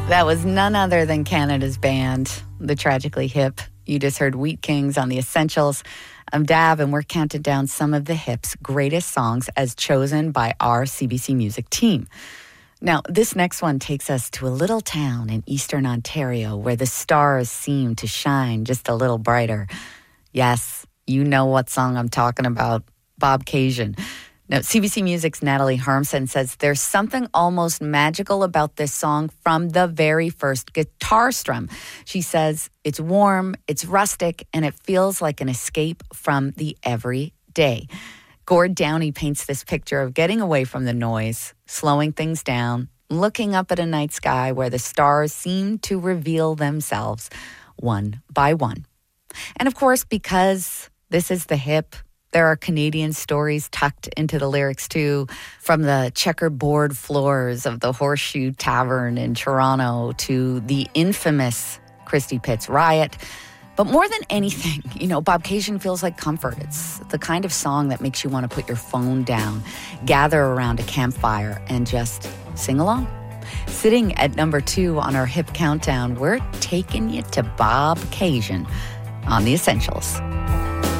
That was none other than Canada's band, the Tragically Hip. You just heard Wheat Kings on The Essentials. I'm Dav, and we're counting down some of the Hip's greatest songs as chosen by our CBC Music team. Now, this next one takes us to a little town in eastern Ontario where the stars seem to shine just a little brighter. Yes, you know what song I'm talking about, Bobcaygeon. Now, CBC Music's Natalie Harmson says there's something almost magical about this song from the very first guitar strum. She says it's warm, it's rustic, and it feels like an escape from the everyday. Gord Downie paints this picture of getting away from the noise, slowing things down, looking up at a night sky where the stars seem to reveal themselves one by one. And of course, because this is the Hip, there are Canadian stories tucked into the lyrics too, from the checkerboard floors of the Horseshoe Tavern in Toronto to the infamous Christy Pitts riot. But more than anything, Bobcaygeon feels like comfort. It's the kind of song that makes you want to put your phone down, gather around a campfire, and just sing along. Sitting at number 2 on our Hip Countdown, we're taking you to Bobcaygeon on The Essentials.